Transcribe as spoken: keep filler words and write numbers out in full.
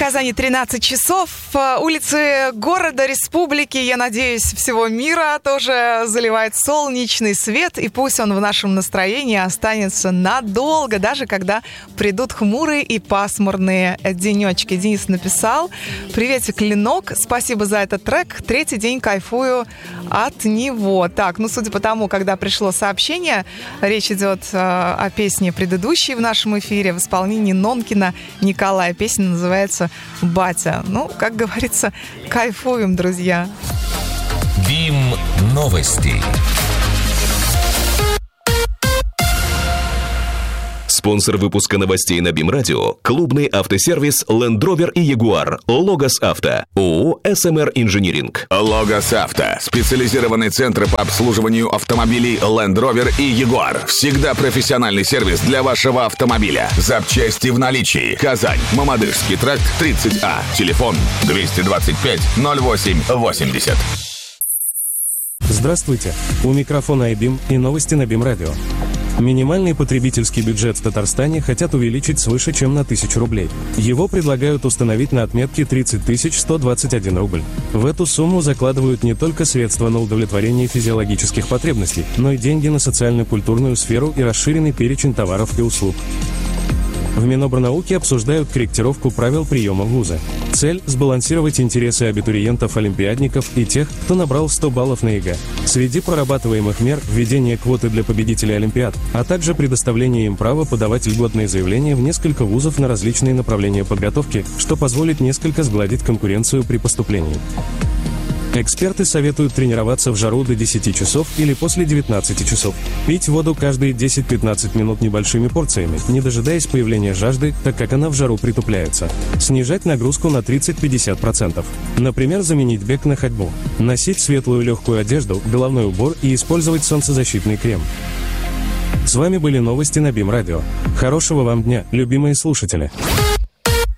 Казани тринадцать часов. Улицы города, республики, я надеюсь, всего мира тоже заливает солнечный свет. И пусть он в нашем настроении останется надолго, даже когда придут хмурые и пасмурные денечки. Денис написал: приветик, Ленок, спасибо за этот трек. Третий день кайфую от него. Так, ну судя по тому, когда пришло сообщение, речь идет э, о песне предыдущей в нашем эфире в исполнении Нонкина Николая. Песня называется «Батя». Ну, как говорится, кайфуем, друзья. БИМ новости. Спонсор выпуска новостей на БИМ Радио – клубный автосервис Land Rover и Jaguar. Логос Авто. ООО эс эм эр Инжиниринг. Логос Авто. Специализированный центр по обслуживанию автомобилей Land Rover и Jaguar. Всегда профессиональный сервис для вашего автомобиля. Запчасти в наличии. Казань. Мамадышский тракт тридцать А. Телефон двести двадцать пять ноль восемь восемьдесят. Здравствуйте. У микрофона iBIM и новости на БИМ Радио. Минимальный потребительский бюджет в Татарстане хотят увеличить свыше чем на тысячу рублей. Его предлагают установить на отметке тридцать тысяч сто двадцать один рубль. В эту сумму закладывают не только средства на удовлетворение физиологических потребностей, но и деньги на социально-культурную сферу и расширенный перечень товаров и услуг. В Минобрнауки обсуждают корректировку правил приема в вузы. Цель – сбалансировать интересы абитуриентов-олимпиадников и тех, кто набрал сто баллов на ЕГЭ. Среди прорабатываемых мер – введение квоты для победителей олимпиад, а также предоставление им права подавать льготные заявления в несколько вузов на различные направления подготовки, что позволит несколько сгладить конкуренцию при поступлении. Эксперты советуют тренироваться в жару до десяти часов или после девятнадцати часов. Пить воду каждые десять-пятнадцать минут небольшими порциями, не дожидаясь появления жажды, так как она в жару притупляется. Снижать нагрузку на тридцать-пятьдесят процентов. Например, заменить бег на ходьбу. Носить светлую легкую одежду, головной убор и использовать солнцезащитный крем. С вами были новости на БИМ Радио. Хорошего вам дня, любимые слушатели.